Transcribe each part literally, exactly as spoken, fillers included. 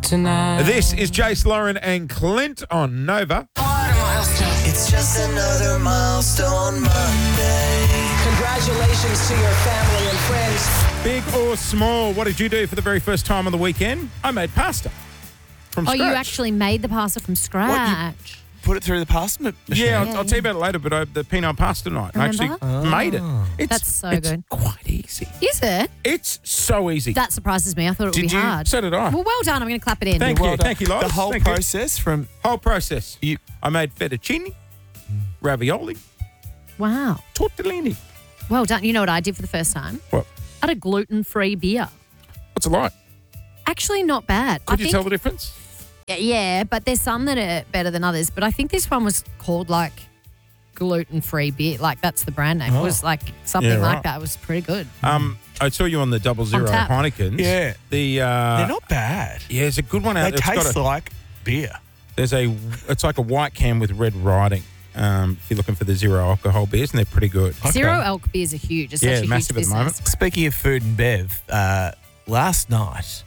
tonight. This is Jace, Lauren and Clint on Nova. It's just another milestone Monday. Congratulations to your family and friends. Big or small, what did you do for the very first time on the weekend? I made pasta from Oh, scratch. you actually made the pasta from scratch. Put it through the pasta ma- machine. Yeah, I'll, Yeah, I'll tell you about it later, but I, the peanut pasta night, I actually Remember? made it. It's, That's so it's good. quite easy. Is it? It's so easy. That surprises me. I thought it would Did be you? hard. So did I. Well, well done. I'm going to clap it in. Thank Well you. done. Thank you, Loz. The whole Thank you. process from Whole process. you. I made fettuccine, ravioli, Wow. tortellini. Well done. You know what I did for the first time? What? I had a gluten-free beer. What's it like? Actually, not bad. Could I you think, tell the difference? Yeah, but there's some that are better than others. But I think this one was called like gluten-free beer. Like that's the brand name. It was like something Yeah, like right. that. It was pretty good. Um, I saw you on the double zero tap. Heinekens. Yeah. The uh, They're not bad. Yeah, there's a good one out. They It's got taste a- like beer. There's a. It's like a white can with red writing. Um, if you're looking for the zero alcohol beers, and they're pretty good. Zero elk beers are huge. It's Yeah, such a massive huge at the moment. business. Speaking of food and bev, uh, last night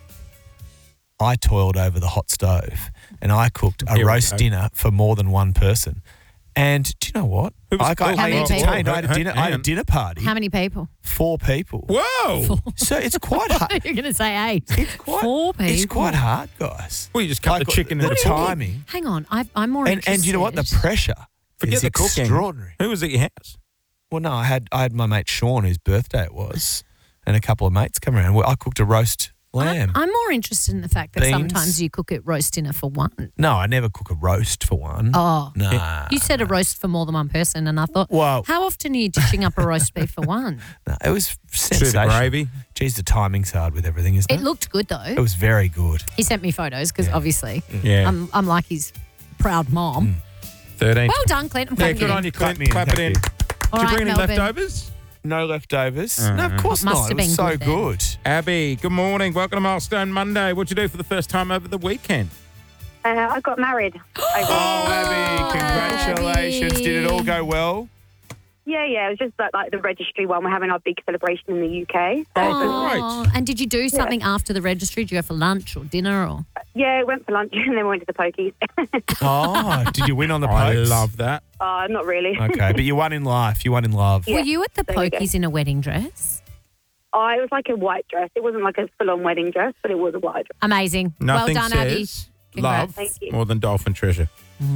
I toiled over the hot stove and I cooked a Here we roast go. dinner for more than one person. And do you know what? Who was- I got oh, How I many entertained. people? I had a dinner. I had a dinner party. How many people? Four people. Whoa! So it's quite hard. You're going to say eight. It's quite. Four people. It's quite hard, guys. Well, you just cut Like, the chicken the into timing. Hang on. I, I'm more And interested. and you know what? The pressure Forget is the cooking. extraordinary. Who was at your house? Well, no, I had I had my mate Sean, whose birthday it was, and a couple of mates come around. Well, I cooked a roast lamb. I'm, I'm more interested in the fact that Beans. sometimes you cook it roast dinner for one. no, I never cook a roast for one. Oh. Nah. You said a roast for more than one person, and I thought, Well- how often are you dishing up a roast beef for one? No, it was Through sensational. the gravy. Geez, the timing's hard with everything, isn't it? It looked good, It though. was very good. He sent me photos because obviously Yeah. I'm, I'm like his proud mom. Thirteen. Well done, Clint. I'm yeah, clapping good you on in. you, Clint. Clap me in, Clap it thank in. you. All Did you right, bring any Melbourne. leftovers? No leftovers? No, of course Must not. have It was been so good then. good. Abby, good morning. Welcome to Milestone Monday. What'd you do for the first time over the weekend? Uh, I got married. Oh, Abby, congratulations. Abby. Did it all go well? Yeah, yeah. It was just like, like the registry one. We're having our big celebration in the U K. So, Oh, and did you do something after the registry? Did you go for lunch or dinner? Or yeah, went for lunch and then went to the pokies. Oh, did you win on the I pokes? love that. uh, not really. Okay, but you won in life. You won in love. Yeah. were you at the there we go. pokies in a wedding dress? Oh, it was like a white dress. It wasn't like a full-on wedding dress, but it was a white dress. Amazing. Nothing well done, Abby. says Congrats. love Thank you. more than dolphin treasure.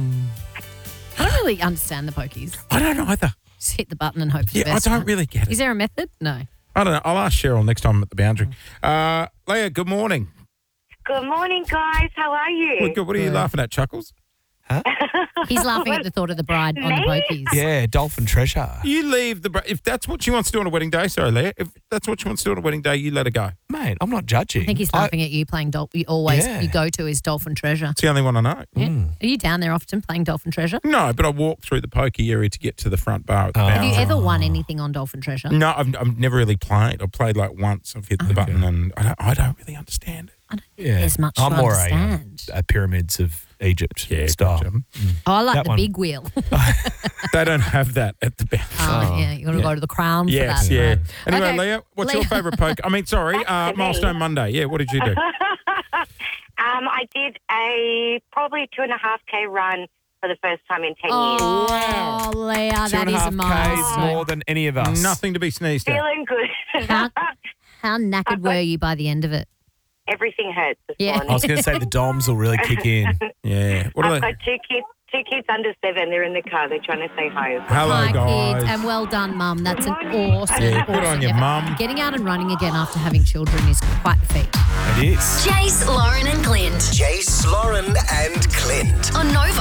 I don't really understand the pokies. I don't either. Just hit the button and hope for Yeah, the I best. don't right? really get Is it. there a method? No. I don't know. I'll ask Cheryl next time I'm at the boundary. Uh, Leah, good morning. Good morning, guys. How are you? What, what are you laughing at, Chuckles? He's laughing at the thought of the bride on the Me? pokies. Yeah, dolphin treasure. You leave the... bra- If that's what she wants to do on a wedding day, sorry, Leah. If that's what she wants to do on a wedding day, you let her go. Mate, I'm not judging. I think he's laughing at you playing dolphin. You always Yeah. you go to his dolphin treasure. It's the only one I know. Yeah. Mm. Are you down there often playing dolphin treasure? No, but I walk through the pokey area to get to the front bar at the Oh. Have you boundary. ever won anything on dolphin treasure? No, I've, I've never really played. I've played like once. I've hit the button and I don't, I don't really understand it. I don't think Yeah. there's much I'm to more a, um, understand. a pyramids of Egypt style. gotcha. Oh, I like that the one. big wheel. They don't have that at the boundary. Oh, yeah, you got to Yeah. go to the crown Yes, for that. yeah. right. Anyway, Okay, Leah, what's your Leah. favourite poke? I mean, sorry, uh, me. Milestone Monday. Yeah, what did you do? Um, I did a probably two and a half k run for the first time in ten years. Oh, Leah, Two that and a is a half Ks milestone. more than any of us. Nothing to be sneezed at. Feeling good. How, how knackered were you by the end of it? Everything hurts this Yeah. I morning. was going to say the DOMs will really kick in. Yeah. What are I've they? got two kids, two kids under seven. They're in the car. They're trying to say hi. Hello, Hi, guys. kids, and well done, Mum. That's an awesome, Yeah, good awesome on you, effort. Mum. Getting out and running again after having children is quite the feat. It is. Jace, Lauren and Clint Jace, Lauren and Clint. on Nova.